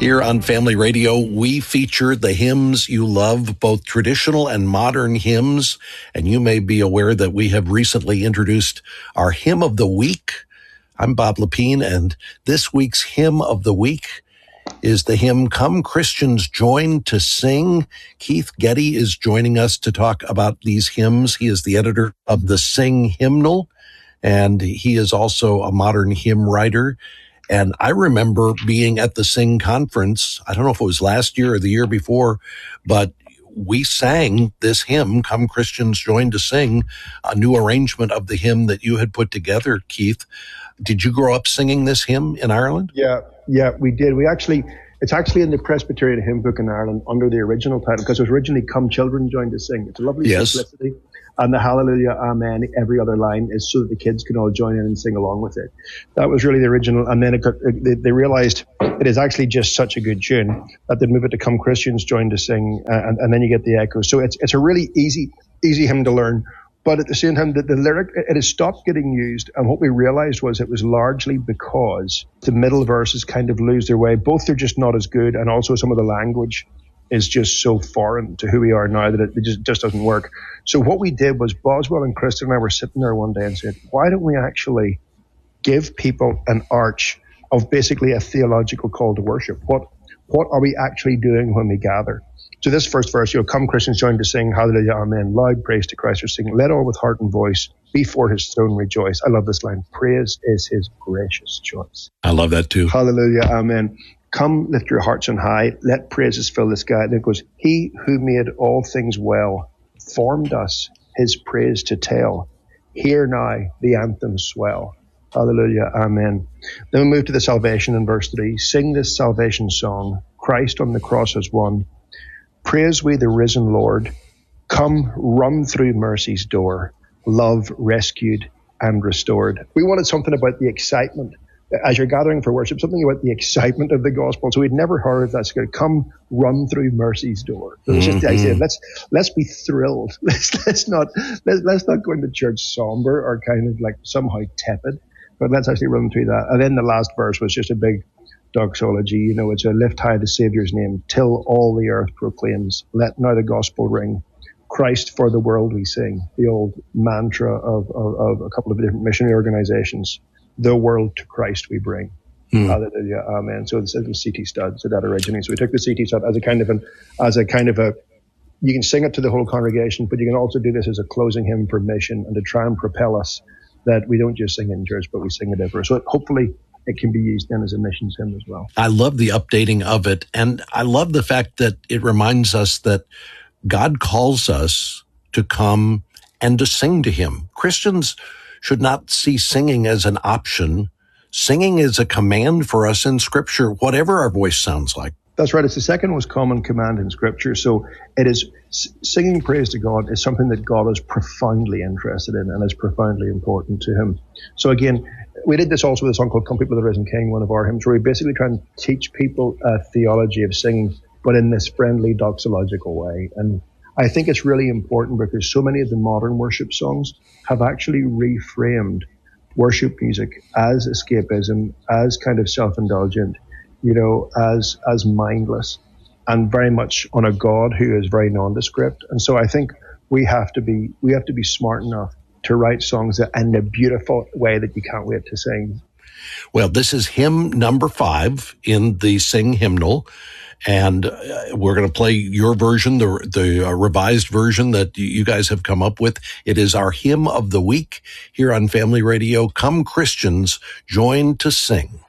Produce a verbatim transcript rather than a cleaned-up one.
Here on Family Radio, we feature the hymns you love, both traditional and modern hymns. And you may be aware that we have recently introduced our Hymn of the Week. I'm Bob Lepine, and this week's Hymn of the Week is the hymn, Come Christians Join to Sing. Keith Getty is joining us to talk about these hymns. He is the editor of the Sing Hymnal, and he is also a modern hymn writer. And I remember being at the Sing conference, I don't know if it was last year or the year before, but we sang this hymn, Come Christians Join to Sing, a new arrangement of the hymn that you had put together, Keith. Did you grow up singing this hymn in Ireland? Yeah, yeah, we did. We actually, it's actually in the Presbyterian Hymn Book in Ireland under the original title, because it was originally Come Children Join to Sing. It's a lovely yes. simplicity. And the Hallelujah, Amen, every other line is so that the kids can all join in and sing along with it. That was really the original. And then it got, they, they realized it is actually just such a good tune that they move it to Come Christians Join to Sing, uh, and, and then you get the echoes. So it's it's a really easy easy hymn to learn. But at the same time, the, the lyric, it has stopped getting used. And what we realized was it was largely because the middle verses kind of lose their way. Both are just not as good, and also some of the language is just so foreign to who we are now that it, it just, just doesn't work. So what we did was Boswell and Kristen and I were sitting there one day and said, why don't we actually give people an arch of basically a theological call to worship? What what are we actually doing when we gather? So this first verse, you know, Come Christians Join to Sing, Hallelujah, Amen, loud praise to Christ are singing, let all with heart and voice before his throne rejoice. I love this line, praise is his gracious choice. I love that too. Hallelujah, Amen. Come, lift your hearts on high, let praises fill the sky. And it goes, he who made all things well, formed us his praise to tell. Hear now the anthem swell. Hallelujah, Amen. Then we move to the salvation in verse three. Sing this salvation song. Christ on the cross has won. Praise we the risen Lord. Come, run through mercy's door. Love rescued and restored. We wanted something about the excitement as you're gathering for worship, something about the excitement of the gospel. So we'd never heard of that. So come run through mercy's door. So it's just the idea. Let's let's be thrilled. Let's let's not let's, let's not go into church somber or kind of like somehow tepid, but let's actually run through that. And then the last verse was just a big doxology. You know, it's a lift high the Saviour's name till all the earth proclaims. Let now the gospel ring. Christ for the world we sing. The old mantra of of, of a couple of different missionary organizations. The world to Christ we bring. Hmm. Hallelujah, Amen. So this is C T Studd, so that originated. So we took the C T Studd as a kind of an, as a kind of a, you can sing it to the whole congregation, but you can also do this as a closing hymn for mission and to try and propel us that we don't just sing in church, but we sing it everywhere. So hopefully it can be used then as a missions hymn as well. I love the updating of it, and I love the fact that it reminds us that God calls us to come and to sing to him. Christians should not see singing as an option. Singing is a command for us in Scripture, whatever our voice sounds like. That's right. It's the second most common command in Scripture. So it is, singing praise to God is something that God is profoundly interested in and is profoundly important to him. So again, we did this also with a song called Come People of the Risen King, one of our hymns, where we basically try and teach people a theology of singing, but in this friendly doxological way. And I think it's really important because so many of the modern worship songs have actually reframed worship music as escapism, as kind of self-indulgent, you know, as as mindless, and very much on a God who is very nondescript. And so I think we have to be we have to be smart enough to write songs that in a beautiful way that you can't wait to sing. Well, this is hymn number five in the Sing Hymnal. And uh, we're going to play your version, the the uh, revised version that you guys have come up with. It is our hymn of the week here on Family Radio. Come Christians, join to sing.